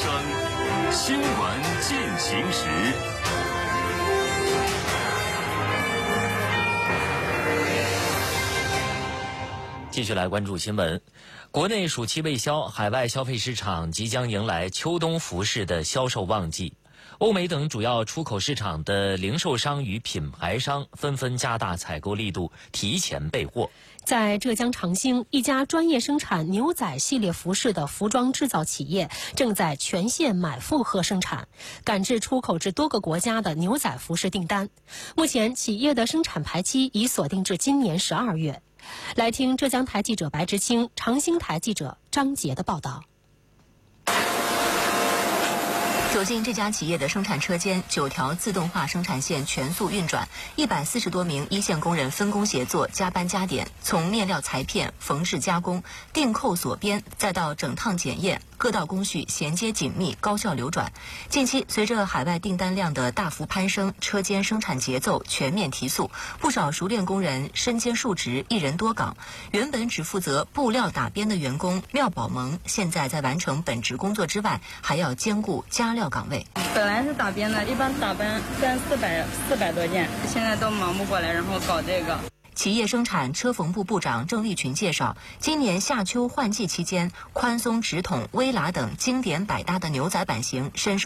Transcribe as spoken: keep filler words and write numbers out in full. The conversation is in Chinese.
声，新闻进行时。 继续来关注新闻。国内暑期未消，海外消费市场即将迎来秋冬服饰的销售旺季。欧美等主要出口市场的零售商与品牌商纷纷加大采购力度，提前备货。 在浙江长兴，一家专业生产牛仔系列服饰的服装制造企业正在全线买负荷生产，赶制出口至多个国家的牛仔服饰订单。目前，企业的生产排期已锁定至今年十二月。来听浙江台记者白执清、长兴台记者张杰的报道。 走进这家企业的生产车间，九条自动化生产线全速运转，一百四十多名一线工人分工协作，加班加点，从面料裁片、缝制加工、订扣锁边，再到整烫检验，各道工序衔接紧密，高效流转。近期，随着海外订单量的大幅攀升，车间生产节奏全面提速，不少熟练工人身兼数职，一人多岗。原本只负责布料打边的员工廖宝萌，现在在完成本职工作之外，还要兼顾加料岗位。 本来是打边的，一般打班干四百四百多件，现在都忙不过来，然后搞这个。 企业生产车缝部部长郑立群介绍，今年夏秋换季期间，宽松直筒、微喇等经典百搭的牛仔版型深受